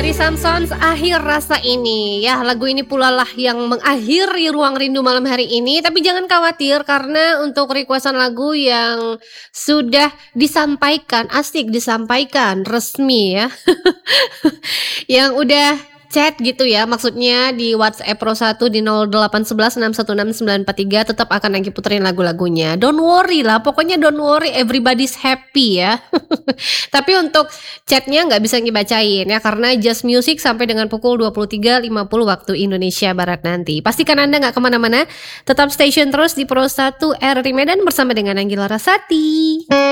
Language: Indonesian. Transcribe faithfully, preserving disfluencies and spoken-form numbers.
Dari Samsons Akhir Rasa Ini. Ya, lagu ini pula lah yang mengakhiri Ruang Rindu malam hari ini. Tapi jangan khawatir karena untuk requestan lagu yang sudah disampaikan, asik disampaikan, resmi ya. Yang udah chat gitu ya, maksudnya di WhatsApp Pro satu di nol delapan satu satu enam satu enam sembilan empat tiga tetap akan Anggi puterin lagu-lagunya. Don't worry lah, pokoknya don't worry, everybody's happy ya. Tapi untuk chatnya nggak bisa dibacain ya karena Just Music sampai dengan pukul dua puluh tiga lima puluh waktu Indonesia Barat nanti. Pastikan Anda nggak kemana-mana, tetap station terus di Pro satu R R I Medan bersama dengan Anggi Larasati.